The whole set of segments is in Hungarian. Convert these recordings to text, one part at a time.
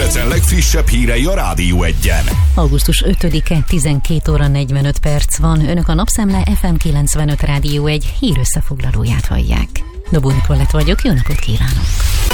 Debrecen legfrissebb hírei a Rádió 1-en. Augusztus 5-e, 12 óra 45 perc van. Önök a Napszemle FM 95 Rádió 1 hírösszefoglalóját hallják. Dobó Nikolett vagyok, jó napot kívánok!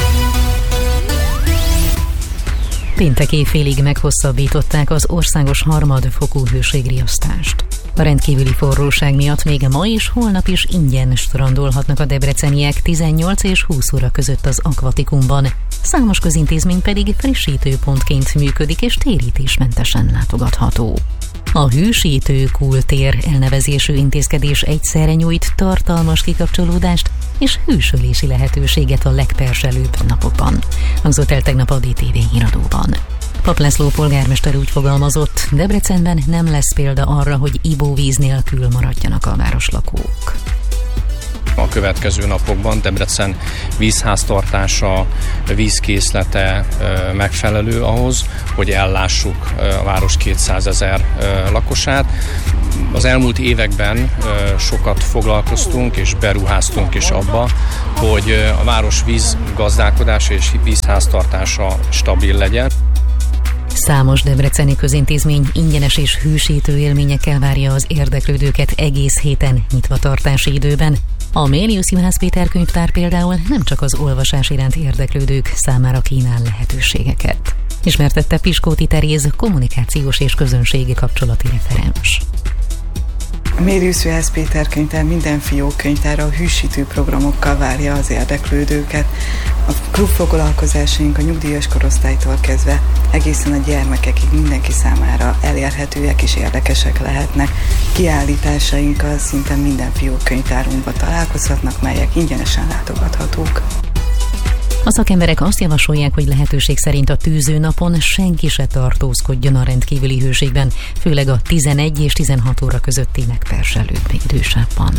Péntek éjfélig meghosszabbították az országos harmadfokú hőségriasztást. A rendkívüli forróság miatt még ma és holnap is ingyen strandolhatnak a debreceniek 18 és 20 óra között az Akvatikumban. Számos közintézmény pedig frissítőpontként működik és térítésmentesen látogatható. A hősítő kultér elnevezésű intézkedés egyszerre nyújt tartalmas kikapcsolódást és hűsölési lehetőséget a legperselőbb napokban, hangzott el tegnap a DTV híradóban. Pap László polgármester úgy fogalmazott, Debrecenben nem lesz példa arra, hogy ivóvíz nélkül maradjanak a városlakók. A következő napokban Debrecen vízháztartása, vízkészlete megfelelő ahhoz, hogy ellássuk a város 200 000 lakosát. Az elmúlt években sokat foglalkoztunk és beruháztunk is abba, hogy a város vízgazdálkodása és vízháztartása stabil legyen. Számos debreceni közintézmény ingyenes és hűsítő élményekkel várja az érdeklődőket egész héten nyitva tartási időben. A Mélius Juhász Péter könyvtár például nem csak az olvasás iránt érdeklődők számára kínál lehetőségeket. Ismertette Piskóti Teréz, kommunikációs és közönségi kapcsolati referens. A Mélius Juhász Péter könyvtár minden fiókkönyvtára a hűsítő programokkal várja az érdeklődőket. A klubfoglalkozásaink a nyugdíjas korosztálytól kezdve egészen a gyermekekig mindenki számára elérhetőek és érdekesek lehetnek. Kiállításainkkal szinte minden fiókkönyvtárunkban találkozhatnak, melyek ingyenesen látogathatók. A szakemberek azt javasolják, hogy lehetőség szerint a tűzőnapon senki se tartózkodjon a rendkívüli hőségben, főleg a 11 és 16 óra közötti legperselőbb idősávban.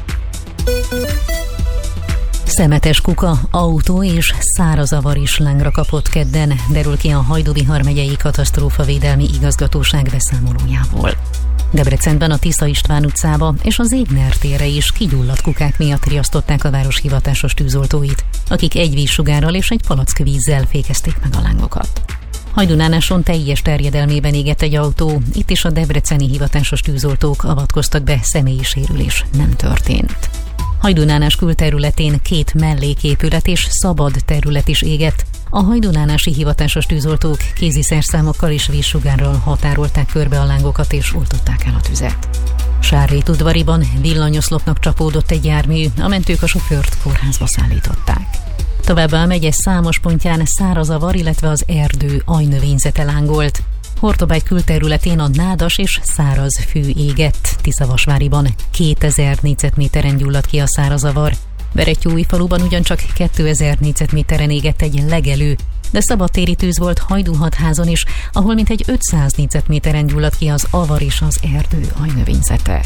Szemetes kuka, autó és szárazavar is lángra kapott kedden, derül ki a Hajdú-Bihar megyei katasztrófavédelmi igazgatóság beszámolójából. Debrecenben a Tisza István utcába és az Égner térre is kigyulladt kukák miatt riasztották a város hivatásos tűzoltóit, akik egy vízsugárral és egy palack vízzel fékezték meg a lángokat. Hajdunánáson teljes terjedelmében égett egy autó, itt is a debreceni hivatásos tűzoltók avatkoztak be, személyi sérülés nem történt. Hajdunánás külterületén 2 melléképület és szabad terület is égett. A hajdunánási hivatásos tűzoltók kéziszerszámokkal és vízsugárral határolták körbe a lángokat és oltották el a tüzet. Sárrétudvariban villanyoszlopnak csapódott egy jármű, a mentők a sofőrt kórházba szállították. Továbbá a megye számos pontján szárazavar, illetve az erdő ajnövényzete lángolt. Hortobágy külterületén a nádas és száraz fű égett, Tiszavasváriban 2000 négyzetméteren gyulladt ki a szárazavar. Berettyóújfaluban ugyancsak 2000 négyzetméteren égett egy legelő, de szabadtéri tűz volt Hajdú-Hatházon is, ahol mintegy 500 négyzetméteren gyulladt ki az avar és az erdő ajnövényzete.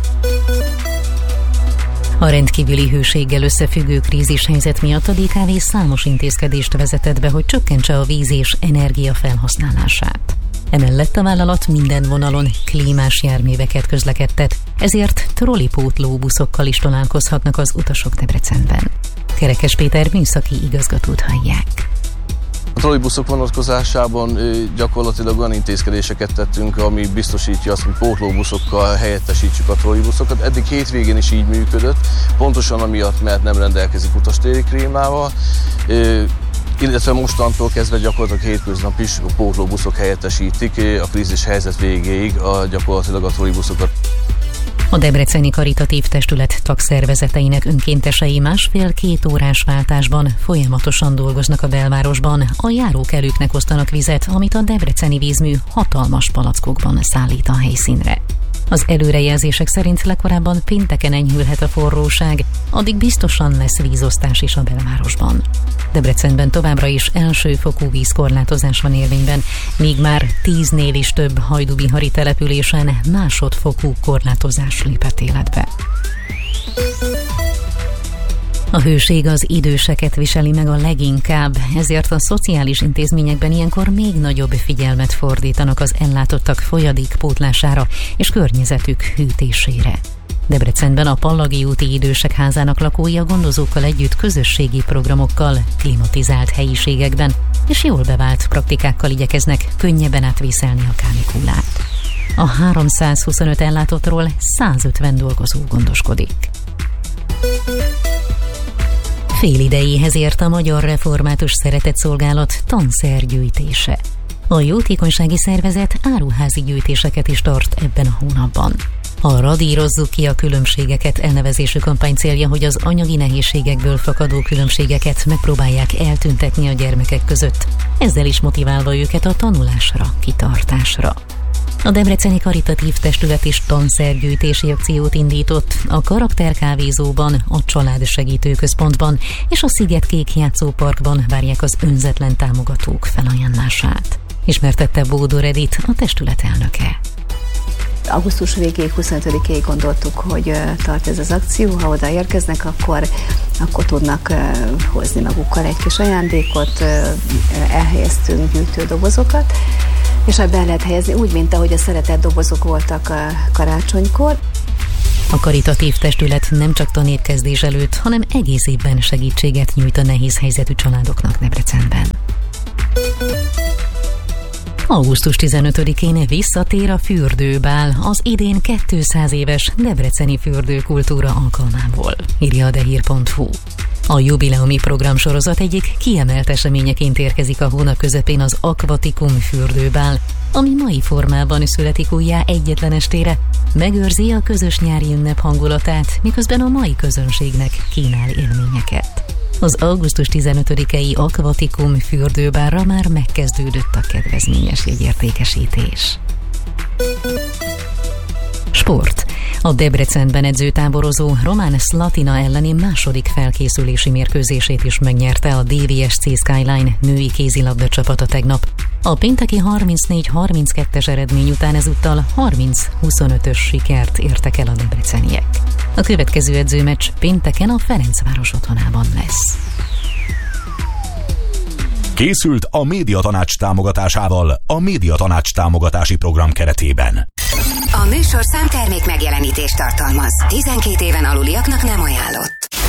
A rendkívüli hőséggel összefüggő krízishelyzet miatt a DKV számos intézkedést vezetett be, hogy csökkentse a víz és energia felhasználását. Emellett a vállalat minden vonalon klímás járműveket közlekedtet, ezért trollipótló buszokkal is találkozhatnak az utasok Debrecenben. Kerekes Péter műszaki igazgatót hallják. A trollibuszok vonatkozásában gyakorlatilag olyan intézkedéseket tettünk, ami biztosítja azt, hogy pótlóbuszokkal helyettesítsük a trollibuszokat. Eddig hétvégén is így működött, pontosan amiatt, mert nem rendelkezik utastéri krémával, illetve mostantól kezdve gyakorlatilag hétköznap is a pótlóbuszok helyettesítik a krízis helyzet végéig gyakorlatilag a trollibuszokat. A Debreceni Karitatív Testület tagszervezeteinek önkéntesei 1,5-2 órás váltásban folyamatosan dolgoznak a belvárosban. A járókelőknek osztanak vizet, amit a debreceni vízmű hatalmas palackokban szállít a helyszínre. Az előrejelzések szerint legkorábban pénteken enyhülhet a forróság, addig biztosan lesz vízosztás is a belvárosban. Debrecenben továbbra is elsőfokú vízkorlátozás van érvényben, míg már 10-nél is több hajdú-bihari településen másodfokú korlátozás lépett életbe. A hőség az időseket viseli meg a leginkább, ezért a szociális intézményekben ilyenkor még nagyobb figyelmet fordítanak az ellátottak folyadékpótlására és környezetük hűtésére. Debrecenben a Pallagi úti Idősek Házának lakói a gondozókkal együtt közösségi programokkal, klimatizált helyiségekben és jól bevált praktikákkal igyekeznek könnyebben átvészelni a kánikulát. A 325 ellátottról 150 dolgozó gondoskodik. Fél idejéhez ért a Magyar Református Szeretetszolgálat tanszergyűjtése. A jótékonysági szervezet áruházi gyűjtéseket is tart ebben a hónapban. A Radírozzuk ki a különbségeket elnevezésű kampány célja, hogy az anyagi nehézségekből fakadó különbségeket megpróbálják eltüntetni a gyermekek között, ezzel is motiválva őket a tanulásra, kitartásra. A Debreceni Karitatív Testület is tanszergyűjtési akciót indított a Karakterkávézóban, a Család Segítő Központban és a Szigetkék játszóparkban várják az önzetlen támogatók felajánlását. Ismertette Bódor Edith, a testület elnöke. Augusztus végéig, 25-ig gondoltuk, hogy tart ez az akció. Ha oda érkeznek, akkor tudnak hozni magukkal egy kis ajándékot, elhelyeztünk gyűjtődobozokat, és ebben lehet helyezni úgy, mint ahogy a szeretett dobozok voltak karácsonykor. A karitatív testület nem csak tanévkezdés előtt, hanem egész évben segítséget nyújt a nehéz helyzetű családoknak Debrecenben. Augusztus 15-én visszatér a fürdőbál, az idén 200 éves debreceni fürdőkultúra alkalmából, írja a dehír.hu. A jubileumi programsorozat egyik kiemelt eseményeként érkezik a hónap közepén az Aquatikum fürdőbál, ami mai formában születik újjá egyetlen estére, megőrzi a közös nyári ünnep hangulatát, miközben a mai közönségnek kínál élményeket. Az augusztus 15-i Aquatikum fürdőbárra már megkezdődött a kedvezményes jegyértékesítés. Sport. A Debrecenben edzőtáborozó Román Slatina elleni második felkészülési mérkőzését is megnyerte a DVSC Skyline női kézilabda csapata tegnap. A pénteki 34-32-es eredmény után ezúttal 30-25-ös sikert értek el a debreceniek. A következő edzőmeccs pénteken a Ferencváros otthonában lesz. Készült a Médiatanács támogatásával a Médiatanács támogatási program keretében. A műsorszám termék megjelenítést tartalmaz. 12 éven aluliaknak nem ajánlott.